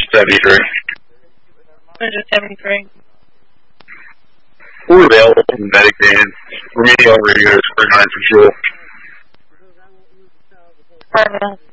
73. 173. We're available from the medic van. Remaining on radios for 9 patrol. Perfect.